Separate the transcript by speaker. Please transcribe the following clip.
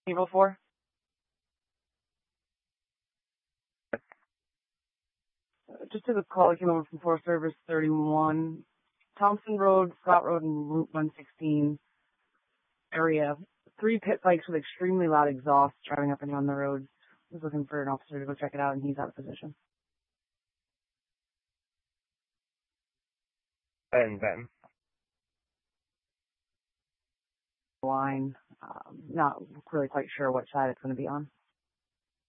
Speaker 1: April 4? Just took a call that came over from Forest Service 31, Thompson Road, Scott Road, and Route 116 area. 3 pit bikes with extremely loud exhaust driving up and down the roads. I was looking for an officer to go check it out, and he's out of position.
Speaker 2: And then?
Speaker 1: Line. Not really quite sure what side it's going to be on.